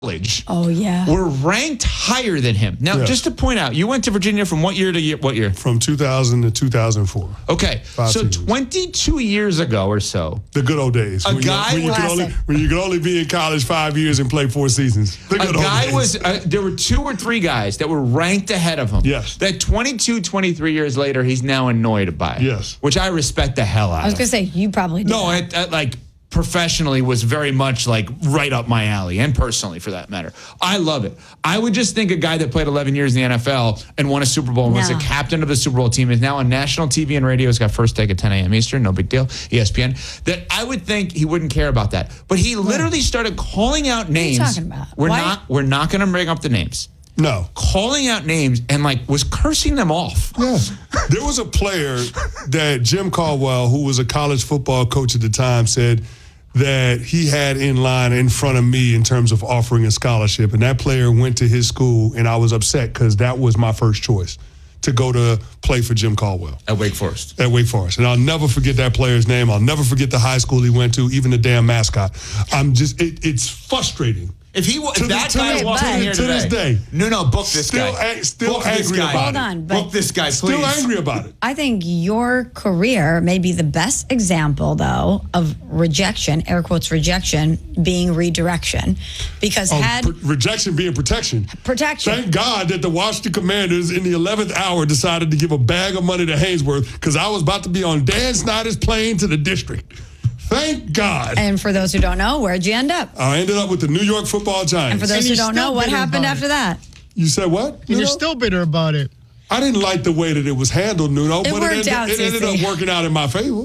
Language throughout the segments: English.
Oh, yeah. were ranked higher than him. Now, just to point out, you went to Virginia from what year to what year? From 2000 to 2004. Okay, so 22 years ago or so. The good old days. When you could only be in college 5 years and play 4 seasons. The good old days. There were 2 or 3 guys that were ranked ahead of him. Yes. That 22, 23 years later, he's now annoyed by it. Yes. Which I respect the hell out of. I was going to say, you probably did. No, professionally was very much like right up my alley, and personally for that matter. I love it. I would just think a guy that played 11 years in the NFL and won a Super Bowl and was a captain of the Super Bowl team is now on national TV and radio. He's got first take at 10 a.m. Eastern, no big deal, ESPN. That I would think he wouldn't care about that. But he literally started calling out names. What are you talking about? We're not going to bring up the names. No. Calling out names and was cursing them off. Yeah. There was a player that Jim Caldwell, who was a college football coach at the time, said that he had in line in front of me in terms of offering a scholarship. And that player went to his school, and I was upset because that was my first choice, to go to play for Jim Caldwell. At Wake Forest. At Wake Forest. And I'll never forget that player's name. I'll never forget the high school he went to, even the damn mascot. It's frustrating. If that guy walked in here today. To this day. No, book this guy. Still angry about it. Hold on. Book this guy, please. Still angry about it. I think your career may be the best example, though, of rejection, air quotes rejection, being redirection. Because rejection being protection. Protection. Thank God that the Washington Commanders in the 11th hour decided to give a bag of money to Haynesworth because I was about to be on Dan Snyder's plane to the district. Thank God. And for those who don't know, where'd you end up? I ended up with the New York Football Giants. And for those who don't know, what happened after that? You said what? And you're still bitter about it. I didn't like the way that it was handled, Nuno, but it ended up working out in my favor.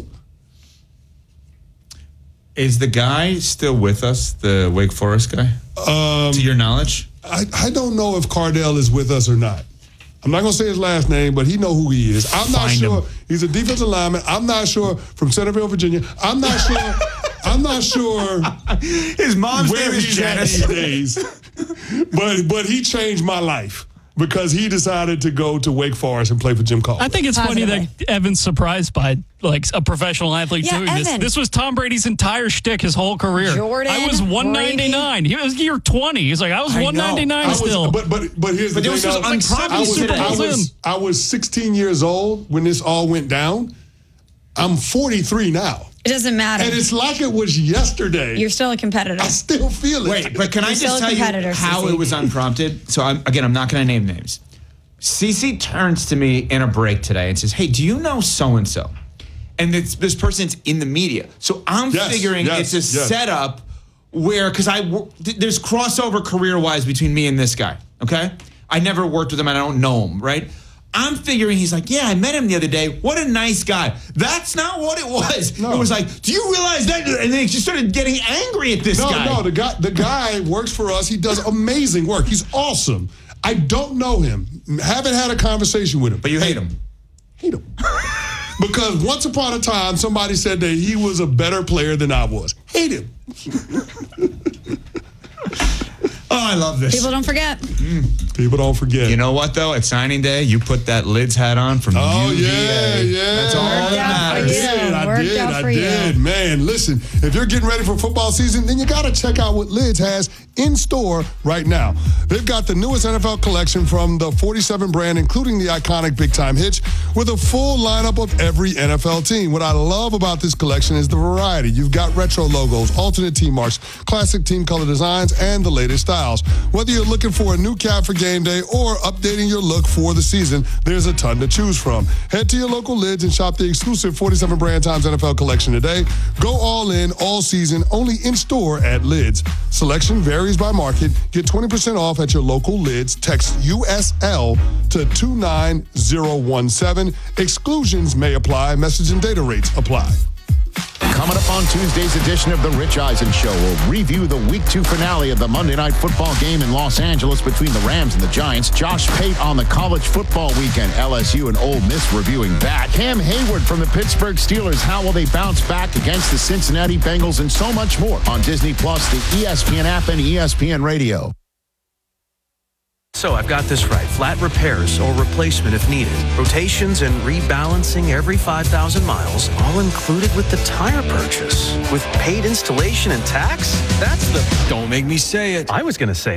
Is the guy still with us, the Wake Forest guy? To your knowledge? I don't know if Cardell is with us or not. I'm not going to say his last name, but he know who he is. I'm not sure. He's a defensive lineman. I'm not sure from Centerville, Virginia. I'm not sure. His mom's name is Janice. These days. But he changed my life because he decided to go to Wake Forest and play for Jim Caldwell. I think it's funny that Evan's surprised by a professional athlete doing this. This was Tom Brady's entire shtick his whole career. I was 199. He was year 20. He's like, I was 199 still. But here's the thing. I was 16 years old when this all went down. I'm 43 now. It doesn't matter. And it's like it was yesterday. You're still a competitor. I still feel it. Wait, but can I just tell you how it was unprompted? So, I'm not going to name names. Cece turns to me in a break today and says, hey, do you know so-and-so? And this person's in the media. So I'm figuring it's a setup where, because there's crossover career-wise between me and this guy, okay? I never worked with him. I don't know him, right? I'm figuring he's like, yeah, I met him the other day. What a nice guy. That's not what it was. No. It was like, do you realize that? And then she started getting angry at this guy. No, the guy works for us. He does amazing work. He's awesome. I don't know him. Haven't had a conversation with him. But you hate him. Hate him. Because once upon a time, somebody said that he was a better player than I was. Hate him. Oh, I love this. People don't forget. People don't forget. You know what, though? At signing day, you put that Lids hat on from UVA. Yeah. That's all that matters. I did. Man, listen, if you're getting ready for football season, then you got to check out what Lids has in store right now. They've got the newest NFL collection from the 47 brand, including the iconic Big Time Hitch, with a full lineup of every NFL team. What I love about this collection is the variety. You've got retro logos, alternate team marks, classic team color designs, and the latest styles. Whether you're looking for a new cap for game day or updating your look for the season, there's a ton to choose from. Head to your local Lids and shop the exclusive 47 brand times NFL collection today. Go all in, all season, only in store at Lids. Selection varies by market. Get 20% off at your local Lids. Text USL to 29017. Exclusions may apply. Message and data rates apply. Coming up on Tuesday's edition of The Rich Eisen Show, we'll review the Week 2 finale of the Monday Night Football game in Los Angeles between the Rams and the Giants. Josh Pate on the college football weekend, LSU and Ole Miss reviewing that. Cam Hayward from the Pittsburgh Steelers, how will they bounce back against the Cincinnati Bengals, and so much more on Disney Plus, the ESPN app, and ESPN Radio. So I've got this right. Flat repairs or replacement if needed. Rotations and rebalancing every 5,000 miles, all included with the tire purchase. With paid installation and tax? That's the... Don't make me say it. I was going to say